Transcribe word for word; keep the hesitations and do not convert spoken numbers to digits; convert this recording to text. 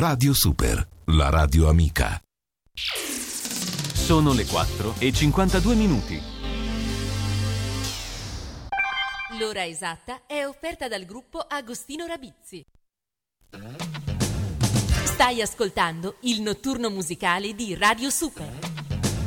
Radio Super, la radio amica. Sono le quattro e cinquantadue minuti. L'ora esatta è offerta dal gruppo Agostino Rabizzi. Stai ascoltando il notturno musicale di Radio Super.